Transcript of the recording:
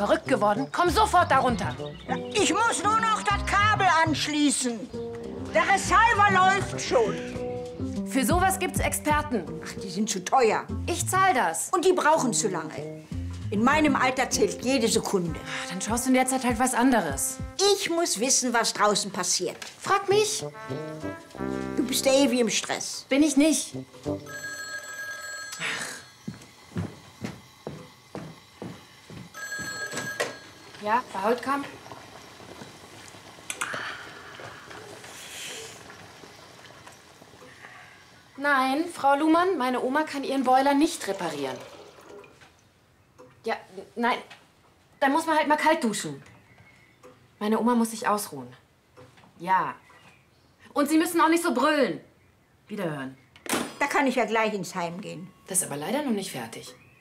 verrückt geworden? Komm sofort da runter. Ja, ich muss nur noch das Kabel anschließen. Der Receiver läuft schon. Für sowas gibt's Experten. Ach, die sind zu teuer. Ich zahl das. Und die brauchen zu lange. In meinem Alter zählt jede Sekunde. Dann schaust du in der Zeit halt was anderes. Ich muss wissen, was draußen passiert. Frag mich. Du bist ja ewig im Stress. Bin ich nicht. Ja, Frau Holtkamp? Nein, Frau Luhmann, meine Oma kann ihren Boiler nicht reparieren. Ja, nein, dann muss man halt mal kalt duschen. Meine Oma muss sich ausruhen. Ja. Und Sie müssen auch nicht so brüllen. Wiederhören. Da kann ich ja gleich ins Heim gehen. Das ist aber leider noch nicht fertig.